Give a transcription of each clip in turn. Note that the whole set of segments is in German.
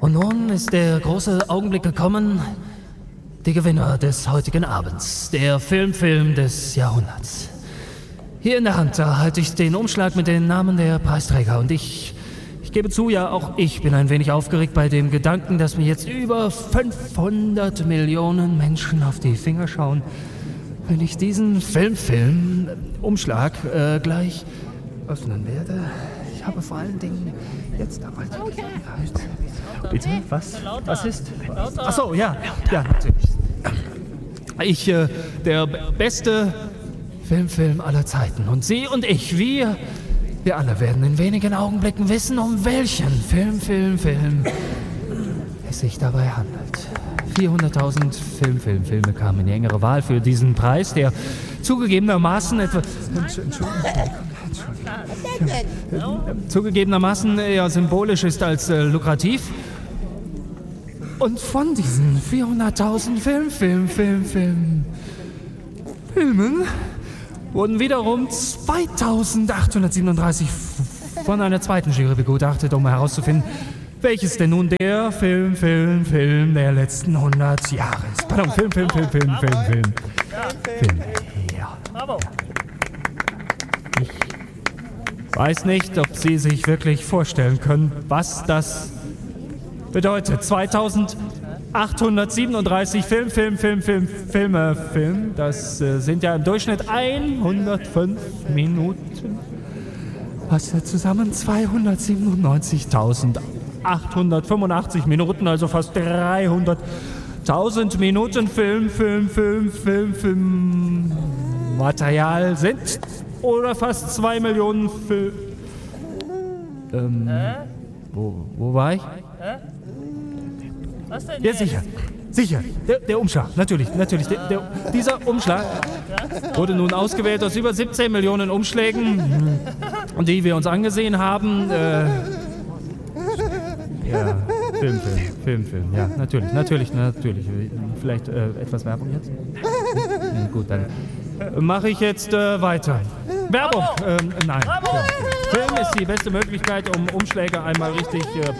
Und nun ist der große Augenblick gekommen. Die Gewinner des heutigen Abends. Der Film des Jahrhunderts. Hier in der Hand, da halte ich den Umschlag mit den Namen der Preisträger. Und ich gebe zu, ja, auch ich bin ein wenig aufgeregt bei dem Gedanken, dass mir jetzt über 500 Millionen Menschen auf die Finger schauen, wenn ich diesen Umschlag gleich öffnen werde. Ich habe vor allen Dingen jetzt dabei die Gelegenheit. Bitte? Was ist? Ach so, ja, natürlich. Der beste Film aller Zeiten. Und Sie und ich, wir alle werden in wenigen Augenblicken wissen, um welchen Film es sich dabei handelt. 400.000 Filme kamen in die engere Wahl für diesen Preis, der zugegebenermaßen eher symbolisch ist als lukrativ. Und von diesen 400.000 Filmen wurden wiederum 2.837 von einer zweiten Jury begutachtet, um herauszufinden, welches denn nun der Film der letzten 100 Jahre ist. Pardon, Film. Ja. Ich weiß nicht, ob Sie sich wirklich vorstellen können, was das bedeutet. 2.837 Filme. Das sind ja im Durchschnitt 105 Minuten. Was ja zusammen 297.885 Minuten, also fast 300.000 Minuten Material sind. Oder fast 2 Millionen Wo war ich? Was denn? Ja, sicher. Der Umschlag, natürlich. Dieser Umschlag wurde nun ausgewählt aus über 17 Millionen Umschlägen, die wir uns angesehen haben. Ja, Film. Ja, natürlich. Vielleicht etwas Werbung jetzt? Gut, dann mache ich jetzt weiter. Werbung! Nein. Film ist die beste Möglichkeit, um Umschläge einmal richtig...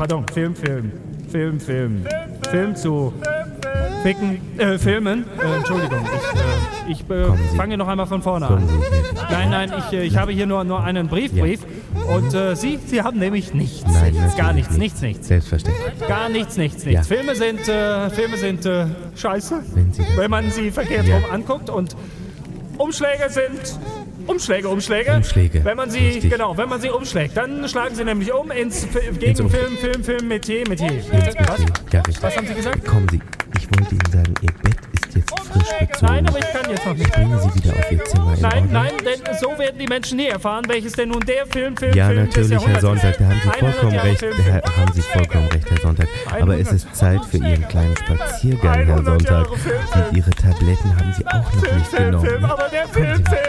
Film zu filmen. Entschuldigung, ich fange noch einmal von vorne an. Nein, ich habe hier nur einen Brief. Und Sie haben nämlich nichts. Nein, gar nichts. Selbstverständlich. Gar nichts. Ja. Filme sind scheiße, wenn man sie verkehrt rum anguckt. Und Umschläge sind... Umschläge. Wenn man sie umschlägt, dann schlagen sie nämlich um gegen Film-Metier. Was haben Sie gesagt? Kommen Sie, ich wollte Ihnen sagen, Ihr Bett ist jetzt frisch bezogen. Nein, aber ich kann jetzt noch nicht. Ich bringe Sie wieder auf Ihr Zimmer in Ordnung. Nein, denn so werden die Menschen nie erfahren, welches denn nun der Film Ja, des natürlich, Herr Jahrhunderts Sonntag, da haben Sie 100 vollkommen Jahre recht, Herr Sonntag. Aber es ist Zeit für Ihren kleinen Spaziergang, Herr Sonntag. Und Ihre Tabletten haben Sie auch noch nicht genommen. Aber der Kommen Sie